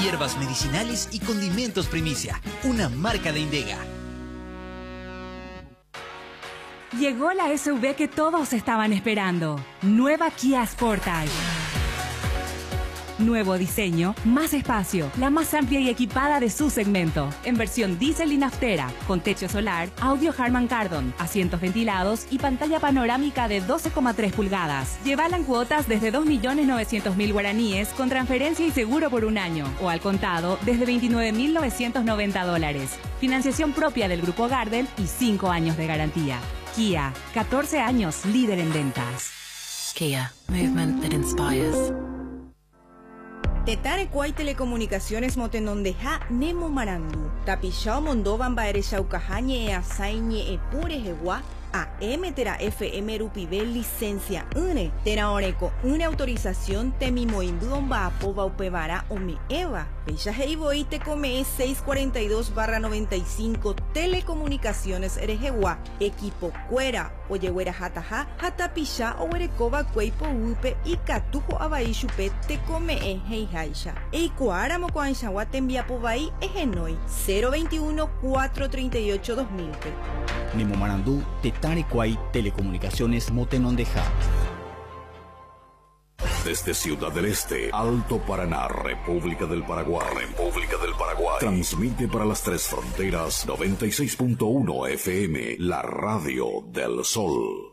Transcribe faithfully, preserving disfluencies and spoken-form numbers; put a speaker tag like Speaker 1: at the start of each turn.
Speaker 1: hierbas medicinales y condimentos Primicia, una marca de Indega.
Speaker 2: Llegó la S U V que todos estaban esperando. Nueva Kia Sportage. Nuevo diseño, más espacio, la más amplia y equipada de su segmento. En versión diésel y naftera, con techo solar, audio Harman Kardon, asientos ventilados y pantalla panorámica de doce coma tres pulgadas. Llévala en cuotas desde dos millones novecientos mil guaraníes con transferencia y seguro por un año. O al contado desde veintinueve mil novecientos noventa dólares. Financiación propia del Grupo Gardel y cinco años de garantía. Kia, catorce años líder en ventas.
Speaker 3: Kia, movement that inspires.
Speaker 4: Tetare Kuai Telecomunicaciones motenondeja Nemo Marandu. Tapishao Mondovan Baere Shaukahañe e Asaiñe e Pure Hewa. A M tera F M Rupivel licencia une. Tera Oreco una autorización Temimoimbuon Baapova Upevara Ome Eva. Bella Heiboi te come seiscientos cuarenta y dos barra noventa y cinco Telecomunicaciones Erejewa. Equipo Cuera. Oyehuera Hataha. Hatapisha Owerekova Cueipo Upe y Catujo Abaishupe te come e Heihaisha. Eikuara Mocoanchawa te envía Povai Egenoi. cero veintiuno cuatrocientos treinta y ocho dos mil.
Speaker 5: Nemo Marandú, Tetare Kuai Telecomunicaciones Motenondeja.
Speaker 6: Desde Ciudad del Este, Alto Paraná, República del Paraguay, República del Paraguay. Transmite para las tres fronteras noventa y seis punto uno F M, la radio del Sol.